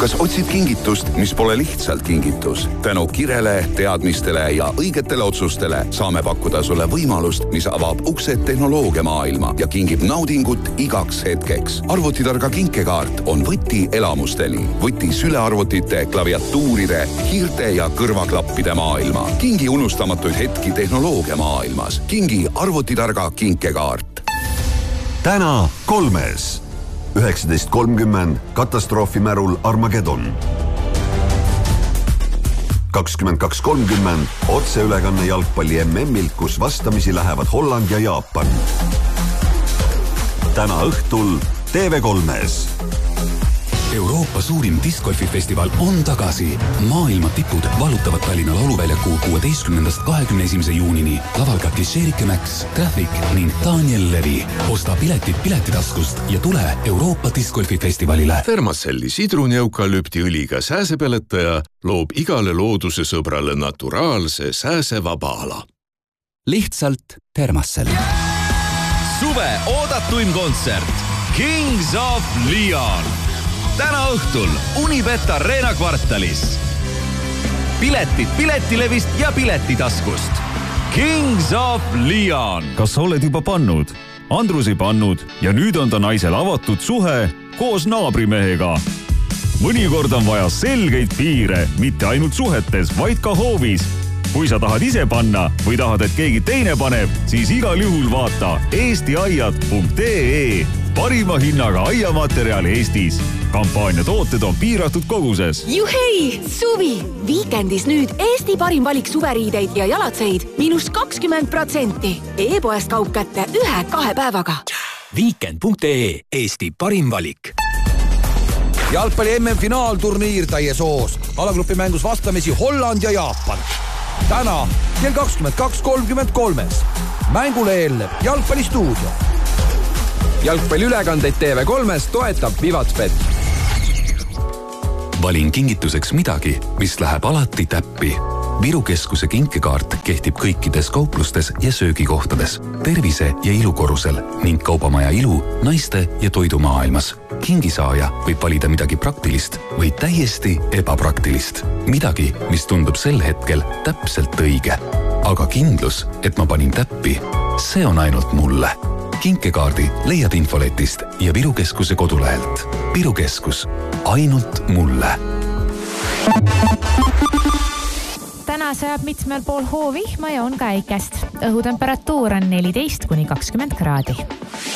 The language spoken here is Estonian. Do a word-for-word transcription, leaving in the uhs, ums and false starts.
kas otsid kingitust, mis pole lihtsalt kingitus? Tänu kirele, teadmistele ja õigetele otsustele saame pakkuda sulle võimalust, mis avab uksed tehnoloogia maailma ja kingib naudingut igaks hetkeks. Arvutitarga kinkekaart on võti elamusteni. Võti sülearvutite, klaviatuuride, hiirte ja kõrvaklappide maailma. Kingi unustamatuid hetki tehnoloogia maailmas. Kingi arvutitarga kinkekaart. Täna kolmes. üheksateist kolmkümmend katastroofimärul Armageddon. kakskümmend kaks kolmkümmend otseülekanne jalgpalli M M-ilt, kus vastamisi lähevad Holland ja Jaapan. Täna õhtul T V kolmes. Euroopa suurim discgolfifestival on tagasi. Maailma tipud valutavad Tallinna lauluväljaku kuueteistkümnendast kahekümne esimese juunini. Laval ka Klišeerike Max, Traffic ning Daniel Levi. Osta piletid piletitaskust ja tule Euroopa discgolfifestivalile. Thermacelli sidruni eukalüptiõliga sääsepeletaja loob igale looduse sõbrale naturaalse sääsevaba ala. Lihtsalt Thermacell. Suve oodatuim kontsert Kings of Leon. Täna õhtul Unibet Arena kvartalis. Piletid piletilevist ja piletitaskust. Kings of Leon. Kas sa oled juba pannud? Andrus ei pannud ja nüüd on ta naisel avatud suhe koos naabrimehega. Mõnikord on vaja selgeid piire, mitte ainult suhetes, vaid ka hoovis. Kui sa tahad ise panna või tahad, et keegi teine paneb, siis igal juhul vaata eestiaiad punkt ee. Parima hinnaga aiamaterjal Eestis. Kampaania tooted on piiratud koguses. Juhei! Suvi! Viikendis nüüd Eesti parim valik suveriideid ja jalatseid miinus kakskümmend protsenti. E-poest kaup kätte ühe-kahe päevaga. Viikend punkt ee. Eesti parim valik. Jalgpalli M M-finaalturniir täies hoos. Alagrupi mängus vastamisi Holland ja Jaapan. Täna kell kakskümmend kaks kolmkümmend kolmes. Mängule eelneb jalgpallistuudio. Jalgpalliülekandeid T V kolmes toetab Vivatspet. Valin kingituseks midagi, mis läheb alati täppi. Viru Keskuse kinkekaart kehtib kõikides kauplustes ja söögikohtades, tervise- ja ilukorrusel ning kaubamaja ilu, naiste ja toidumaailmas. Kingisaaja võib valida midagi praktilist või täiesti ebapraktilist. Midagi, mis tundub sel hetkel täpselt õige. Aga kindlus, et ma panin täppi, see on ainult mulle. Kinkekaardi leiad infoletist ja Viru Keskuse kodulehelt. Viru Keskus. Ainult mulle. Täna sajab mitmel pool hoovihma ja on ka äikest. Õhutemperatuur on neliteist kuni kakskümmend kraadi.